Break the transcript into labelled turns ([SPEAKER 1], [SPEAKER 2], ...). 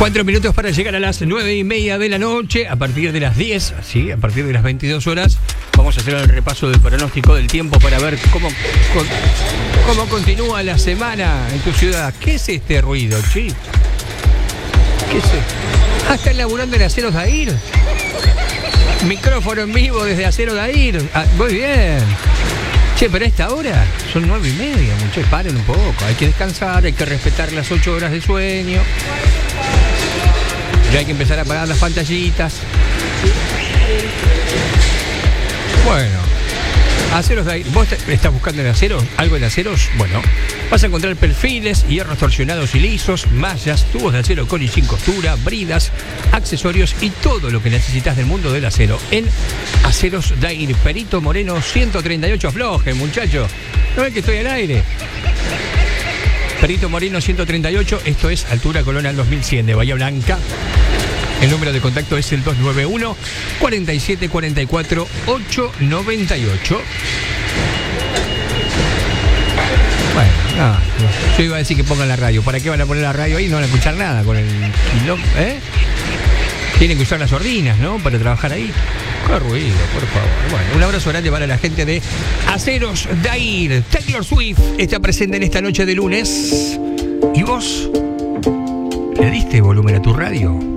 [SPEAKER 1] 4 minutos para llegar a las 9:30 de la noche. A partir de las 10, sí, a partir de las 22 horas, vamos a hacer el repaso del pronóstico del tiempo para ver cómo continúa la semana en tu ciudad. ¿Qué es este ruido, chi? ¿Qué es esto? Ah, están laburando en Aceros Dair. Micrófono en vivo desde Aceros Dair. Ah, muy bien. Che, pero a esta hora son 9:30, muchachos, paren un poco. Hay que descansar, hay que respetar las 8 horas de sueño. Ya hay que empezar a apagar las pantallitas. Bueno, Aceros Dair. ¿Vos estás buscando en aceros? ¿Algo en aceros? Bueno, vas a encontrar perfiles, hierros torsionados y lisos, mallas, tubos de acero con y sin costura, bridas, accesorios y todo lo que necesitas del mundo del acero. En Aceros Dair, Perito Moreno 138. Afloje, muchacho. ¿No ven que estoy al aire? Perito Moreno 138, esto es altura Colonial 2100 de Bahía Blanca. El número de contacto es el 291 47 44 898. Bueno, no, yo iba a decir que pongan la radio. ¿Para qué van a poner la radio ahí? No van a escuchar nada con el quilombo, ¿eh? Tienen que usar las sordinas, ¿no? Para trabajar ahí. ¡Qué ruido, por favor! Bueno, un abrazo grande para la gente de Aceros Dair. Taylor Swift está presente en esta noche de lunes. ¿Y vos? ¿Le diste volumen a tu radio?